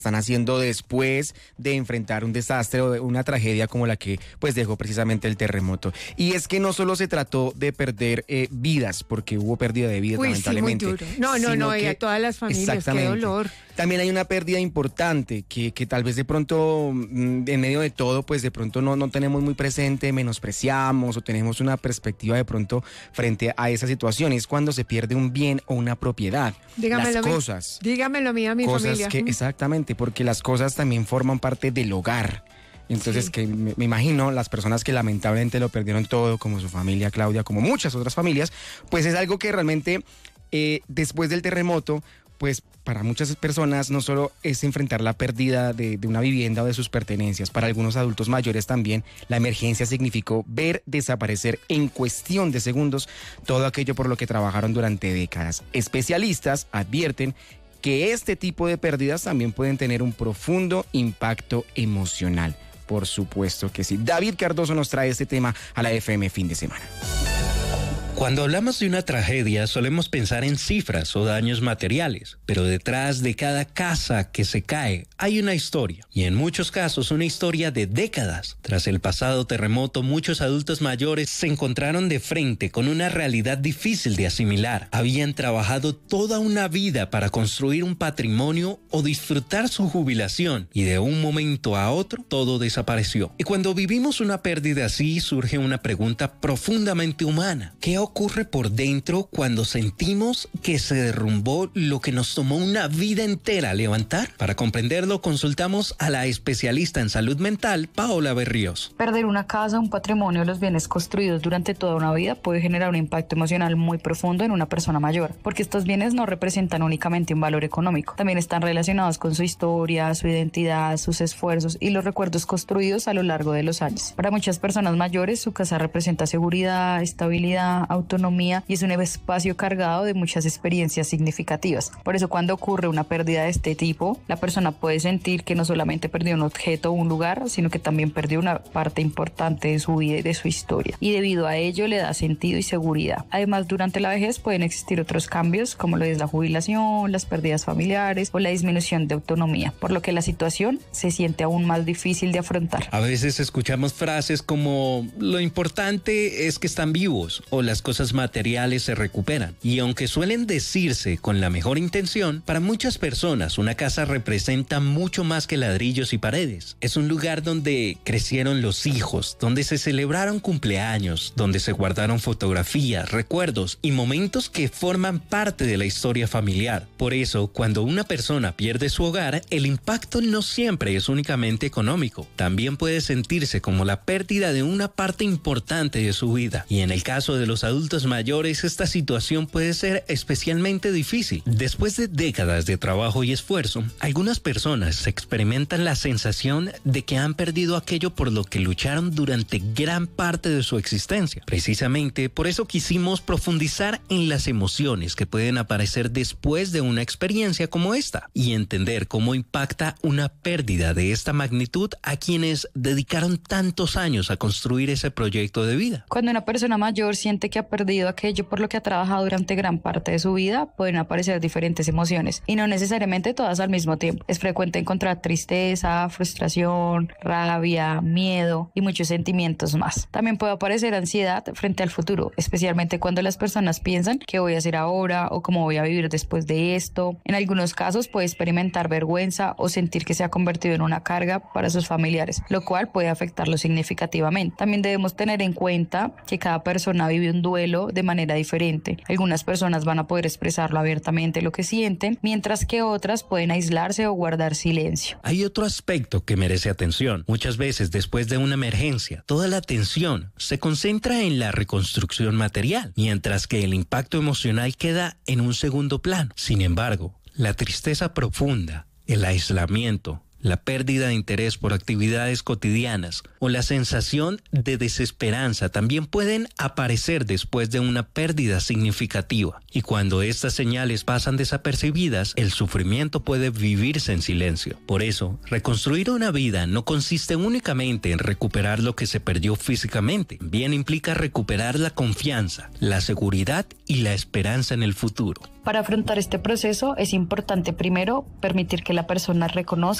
están haciendo después de enfrentar un desastre o una tragedia como la que pues dejó precisamente el terremoto. Y es que no solo se trató de perder vidas, porque hubo pérdida de vidas, lamentablemente. Sí, muy duro. No, y a todas las familias, qué dolor. También hay una pérdida importante que tal vez de pronto, en medio de todo, pues de pronto no tenemos muy presente, menospreciamos o tenemos una perspectiva de pronto frente a esa situación. Es cuando se pierde un bien o una propiedad. Dígamelo a mi familia. Exactamente, porque las cosas también forman parte del hogar. Entonces, sí, que me imagino las personas que lamentablemente lo perdieron todo, como su familia Claudia, como muchas otras familias, pues es algo que realmente después del terremoto, pues para muchas personas no solo es enfrentar la pérdida de una vivienda o de sus pertenencias, para algunos adultos mayores también la emergencia significó ver desaparecer en cuestión de segundos todo aquello por lo que trabajaron durante décadas. Especialistas advierten que este tipo de pérdidas también pueden tener un profundo impacto emocional. Por supuesto que sí. David Cardoso nos trae este tema a la FM Fin de Semana. Cuando hablamos de una tragedia solemos pensar en cifras o daños materiales, pero detrás de cada casa que se cae hay una historia, y en muchos casos una historia de décadas. Tras el pasado terremoto, muchos adultos mayores se encontraron de frente con una realidad difícil de asimilar. Habían trabajado toda una vida para construir un patrimonio o disfrutar su jubilación, y de un momento a otro todo desapareció. Y cuando vivimos una pérdida así, surge una pregunta profundamente humana. ¿Qué ocurre por dentro cuando sentimos que se derrumbó lo que nos tomó una vida entera levantar? Para comprenderlo, consultamos a la especialista en salud mental, Paola Berríos. Perder una casa, un patrimonio, los bienes construidos durante toda una vida puede generar un impacto emocional muy profundo en una persona mayor, porque estos bienes no representan únicamente un valor económico, también están relacionados con su historia, su identidad, sus esfuerzos y los recuerdos construidos a lo largo de los años. Para muchas personas mayores, su casa representa seguridad, estabilidad, autonomía y es un espacio cargado de muchas experiencias significativas. Por eso cuando ocurre una pérdida de este tipo, la persona puede sentir que no solamente perdió un objeto o un lugar, sino que también perdió una parte importante de su vida y de su historia. Y debido a ello le da sentido y seguridad. Además, durante la vejez pueden existir otros cambios, como lo es la jubilación, las pérdidas familiares o la disminución de autonomía, por lo que la situación se siente aún más difícil de afrontar. A veces escuchamos frases como lo importante es que están vivos o las cosas materiales se recuperan. Y aunque suelen decirse con la mejor intención, para muchas personas una casa representa mucho más que ladrillos y paredes. Es un lugar donde crecieron los hijos, donde se celebraron cumpleaños, donde se guardaron fotografías, recuerdos y momentos que forman parte de la historia familiar. Por eso, cuando una persona pierde su hogar, el impacto no siempre es únicamente económico. También puede sentirse como la pérdida de una parte importante de su vida. Y en el caso de los adultos mayores, esta situación puede ser especialmente difícil. Después de décadas de trabajo y esfuerzo, algunas personas experimentan la sensación de que han perdido aquello por lo que lucharon durante gran parte de su existencia. Precisamente por eso quisimos profundizar en las emociones que pueden aparecer después de una experiencia como esta y entender cómo impacta una pérdida de esta magnitud a quienes dedicaron tantos años a construir ese proyecto de vida. Cuando una persona mayor siente que ha perdido aquello por lo que ha trabajado durante gran parte de su vida, pueden aparecer diferentes emociones y no necesariamente todas al mismo tiempo. Es frecuente encontrar tristeza, frustración, rabia, miedo y muchos sentimientos más. También puede aparecer ansiedad frente al futuro, especialmente cuando las personas piensan qué voy a hacer ahora o cómo voy a vivir después de esto. En algunos casos puede experimentar vergüenza o sentir que se ha convertido en una carga para sus familiares, lo cual puede afectarlo significativamente. También debemos tener en cuenta que cada persona vive un duelo de manera diferente. Algunas personas van a poder expresarlo abiertamente lo que sienten, mientras que otras pueden aislarse o guardar silencio. Hay otro aspecto que merece atención. Muchas veces después de una emergencia, toda la atención se concentra en la reconstrucción material, mientras que el impacto emocional queda en un segundo plano. Sin embargo, la tristeza profunda, el aislamiento, la pérdida de interés por actividades cotidianas o la sensación de desesperanza también pueden aparecer después de una pérdida significativa. Y cuando estas señales pasan desapercibidas, el sufrimiento puede vivirse en silencio. Por eso, reconstruir una vida no consiste únicamente en recuperar lo que se perdió físicamente. También implica recuperar la confianza, la seguridad y la esperanza en el futuro. Para afrontar este proceso es importante primero permitir que la persona reconozca